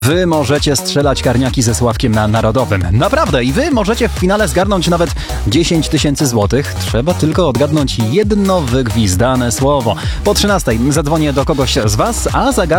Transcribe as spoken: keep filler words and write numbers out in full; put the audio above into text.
Wy możecie strzelać karniaki ze Sławkiem na Narodowym. Naprawdę, i wy możecie w finale zgarnąć nawet dziesięć tysięcy złotych. Trzeba tylko odgadnąć jedno wygwizdane słowo. Po trzynastej zadzwonię do kogoś z was, a zagadnę